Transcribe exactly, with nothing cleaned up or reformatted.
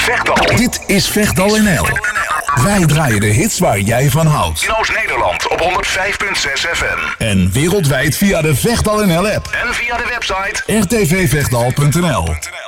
Vechtdal. Dit is Vechtdal N L. Wij draaien de hits waar jij van houdt. In Oost-Nederland op honderd vijf komma zes F M. En wereldwijd via de Vechtdal N L app. En via de website r t v vechtdal punt n l.